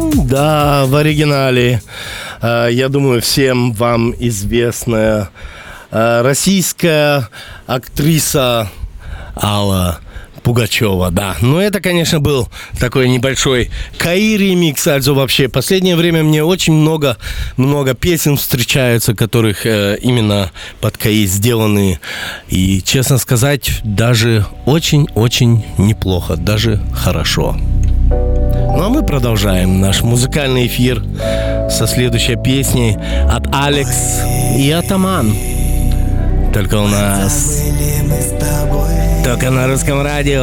Да, в оригинале. Я думаю, всем вам известная российская актриса Алла Пугачева, да. Но это, конечно, был такой небольшой КАИ-ремикс. Also вообще, в последнее время мне очень много песен встречаются, которых именно под КАИ сделаны. И, честно сказать, даже очень-очень неплохо, даже хорошо. Ну а мы продолжаем наш музыкальный эфир со следующей песней от Алекс и Атаман. Только у нас... Только на Русском радио.